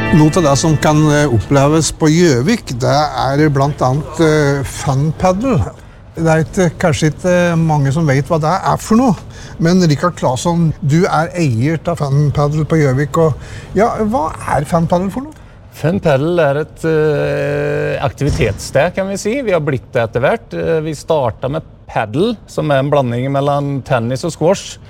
Noe av det som kan oppleves på Gjøvik, det blant annet funpaddle. Det kanskje ikke mange som vet hva det for noe. Men Rikard Claesson, du eier av funpaddle på Gjøvik. Ja, hva funpaddle for noe? Funpaddle et aktivitetssted, kan vi si. Vi har blitt det etter hvert. Vi startet med paddle, som en blanding mellom tennis og squash.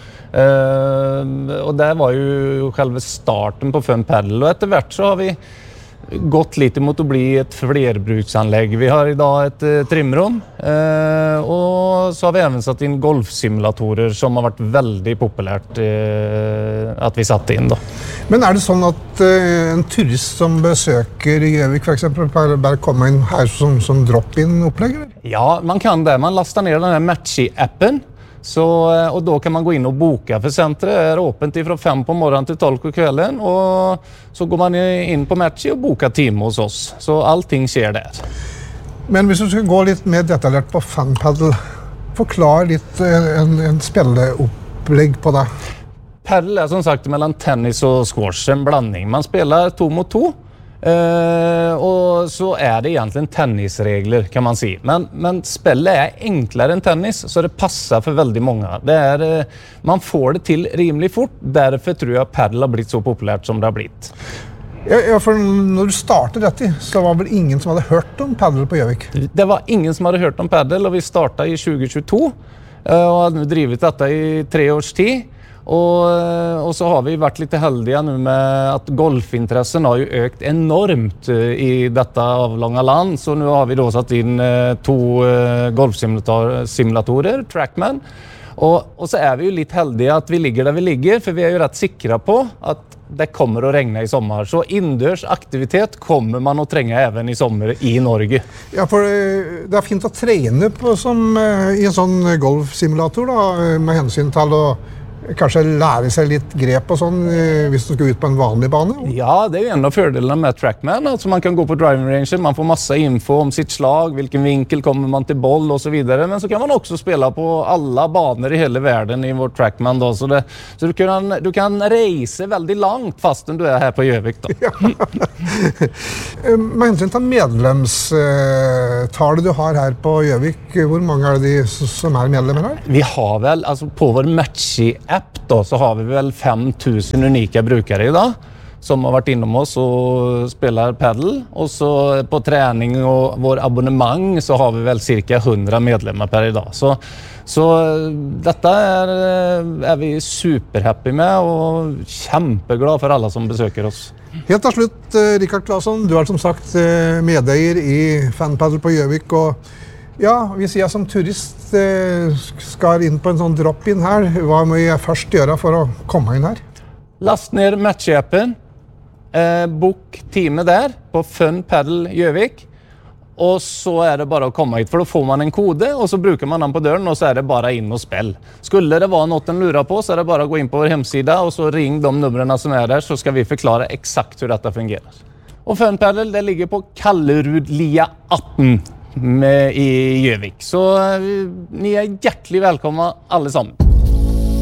Og det var jo selve starten på funpaddle. Og etter hvert så har vi gått litt imot å bli et flerbruksanlegg. Vi har i dag et trimrom, og så har vi även satt inn golfsimulatorer som har vært veldig populært at vi satte inn da. Men det sånn at en turist som besøker Gjøvik for eksempel bare kommer inn her som drop-in-opplegg? Ja, man kan det. Man lastar ner den her Matchy-appen. Och då kan man gå in och boka för centret är öppet från 5 på morgonen till 12 på kvällen och så går man in på Matchy och bokar time hos oss. Så allting sker där. Men hvis du skal gå litt mer detaljert på funpaddle, forklar litt en spilleopplegg på det. Paddle som sagt mellan tennis och squash, en blandning. Man spelar 2 mot 2. Och så det egentligen tennisregler kan man si. Men spelet enklare än tennis så det passar för väldigt många. Man får det till rimligt fort. Därför tror jag paddle har blivit så populärt som det har blivit. Ja, for når du startet dette så var vel ingen som hadde hørt om paddle på Gjøvik? Det var ingen som hadde hørt om paddle og vi startet i 2022 og hadde drivet dette i 3 års tid. Och så har vi varit lite heldiga nu med att golfintressen har ju ökt enormt i detta avlånga land. Så nu har vi då satt in 2 golfsimulatorer, Trackman. Och så vi ju lite heldiga att vi ligger där vi ligger, för vi är ju rätt säkra på att det kommer att regna i sommar. Så indørs aktivitet kommer man att tränga även i sommar i Norge. Ja, for det fint att träna på i en sån golfsimulator då, med hänsyn till att kanskje lære seg litt grep og sånn hvis du skal ut på en vanlig bane? Ja, det jo en av fördelarna med Trackman. Alltså man kan gå på driving range, man får massa info om sitt slag, vilken vinkel kommer man till boll och så vidare. Men så kan man också spela på alla banor i hela världen i vår Trackman då. Så du kan reise väldigt långt fastän du här på Gjøvik då. Ja. Med hensyn til medlemstallet du har her på Gjøvik, hvor mange de som medlemmer her? Vi har väl, alltså på vår Matchy-app då, så har vi väl 5000 unika brukare idag som har varit inom oss och spelar paddle. Och så på träning och vår abonnemang så har vi väl cirka 100 medlemmar per idag. Så detta är vi superhappy med och kämpeglad för alla som besöker oss. Helt til slutt, Rikard Claesson, du som sagt medeier i funpaddle på Gjøvik, og ja, hvis jeg som turist skal inn på en sånn drop-in her, hva må jeg først gjøre for å komme inn her? Last ner Matchy-appen, bok time der på funpaddle Gjøvik, og så det bare å komme hit, for da får man en kode, og så bruker man den på døren, og så det bare inn og spill. Skulle det være noe den lurer på, så det bare å gå inn på vår hemsida, og så ring de numrene som der, så skal vi forklare eksakt hvordan dette fungerer. Og funpaddle, det ligger på Kallerudlia 18 i Gjøvik. Så ni hjertelig velkommen alle sammen.